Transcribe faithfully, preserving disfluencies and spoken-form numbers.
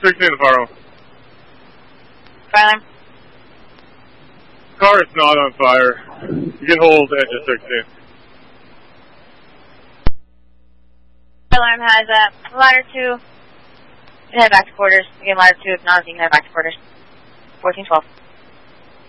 sixteen to fire home. Fire alarm. Car is not on fire. You can hold engine sixteen. Fire alarm has uh, ladder two. You can head back to quarters. Again, ladder two. If not, you can head back to quarters. fourteen twelve.